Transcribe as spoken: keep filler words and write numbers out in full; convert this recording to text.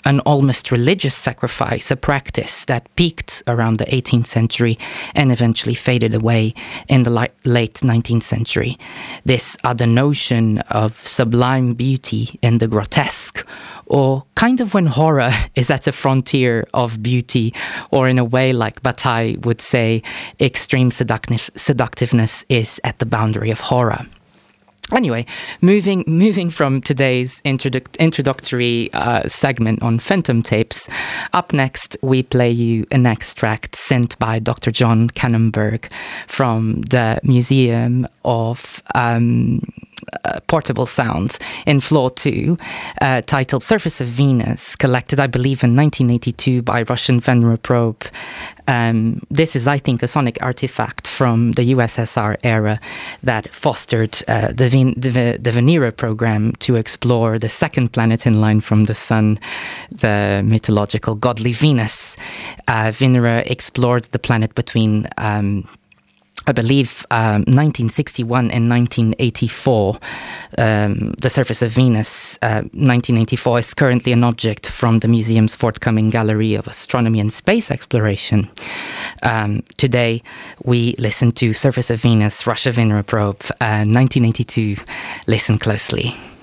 an almost religious sacrifice, a practice that peaked around the eighteenth century and eventually faded away in the li- late nineteenth century. This other notion of sublime beauty in the grotesque, or kind of when horror is at the frontier of beauty, or in a way like Bataille would say, extreme seductive- seductiveness is at the boundary of horror. Anyway, moving moving from today's introdu- introductory uh, segment on Phantom Tapes, up next we play you an extract sent by Doctor John Kannenberg from the Museum of Um, Uh, portable sounds in floor two, uh, titled Surface of Venus, collected, I believe, in nineteen eighty-two by Russian Venera Probe. Um, this is, I think, a sonic artifact from the U S S R era that fostered uh, the, Ven- the, the Venera program to explore the second planet in line from the Sun, the mythological godly Venus. Uh, Venera explored the planet between um, I believe um, nineteen sixty-one and nineteen eighty-four. Um, the surface of Venus, uh, nineteen eighty-four, is currently an object from the museum's forthcoming Gallery of Astronomy and Space Exploration. Um, today, we listen to Surface of Venus, Russia Venera Probe, uh, nineteen eighty-two. Listen closely.